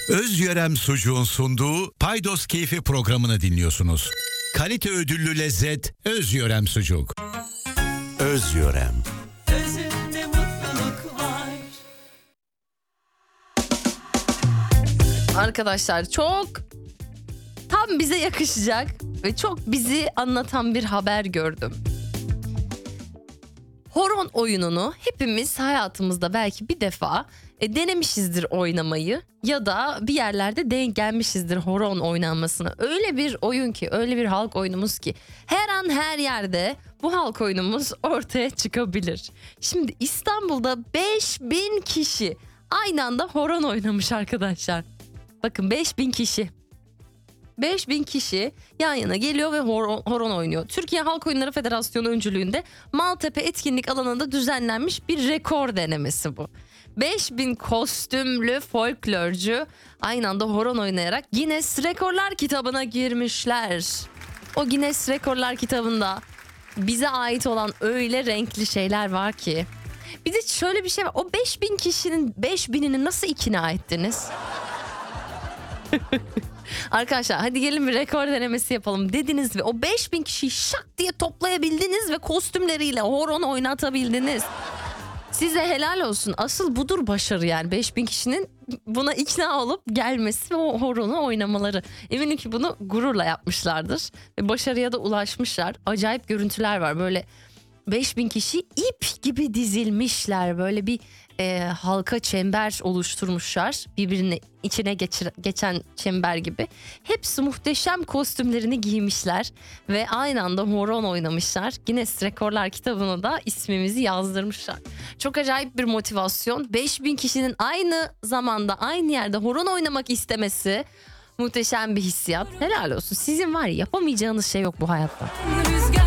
Özyörem Sucuğun sunduğu Paydos Keyfi programını dinliyorsunuz. Kalite ödüllü lezzet Özyörem Sucuk. Özyörem. Özünde mutluluk var. Arkadaşlar çok tam bize yakışacak ve çok bizi anlatan bir haber gördüm. Horon oyununu hepimiz hayatımızda belki bir defa denemişizdir oynamayı ya da bir yerlerde denk gelmişizdir horon oynanmasına. Öyle bir oyun ki, öyle bir halk oyunumuz ki her an her yerde bu halk oyunumuz ortaya çıkabilir. Şimdi İstanbul'da 5000 kişi aynı anda horon oynamış arkadaşlar. Bakın 5000 kişi. 5000 kişi yan yana geliyor ve horon oynuyor. Türkiye Halk Oyunları Federasyonu öncülüğünde Maltepe etkinlik alanında düzenlenmiş bir rekor denemesi bu. 5000 kostümlü folklorcu aynı anda horon oynayarak Guinness Rekorlar kitabına girmişler. O Guinness Rekorlar kitabında bize ait olan öyle renkli şeyler var ki. Bir de şöyle bir şey var. O 5000 kişinin 5000'ini nasıl ikna ettiniz? Arkadaşlar hadi gelin bir rekor denemesi yapalım dediniz ve o 5000 kişiyi şak diye toplayabildiniz ve kostümleriyle horon oynatabildiniz. Size helal olsun. Asıl budur başarı yani. 5000 kişinin buna ikna olup gelmesi ve o horonu oynamaları. Eminim ki bunu gururla yapmışlardır ve başarıya da ulaşmışlar. Acayip görüntüler var. Böyle 5000 kişi ip gibi dizilmişler. Böyle bir halka çember oluşturmuşlar. Birbirine içine geçen çember gibi. Hepsi muhteşem kostümlerini giymişler ve aynı anda horon oynamışlar. Guinness Rekorlar kitabına da ismimizi yazdırmışlar. Çok acayip bir motivasyon. 5000 kişinin aynı zamanda aynı yerde horon oynamak istemesi muhteşem bir hissiyat. Helal olsun. Sizin var ya, yapamayacağınız şey yok bu hayatta. Rüzgar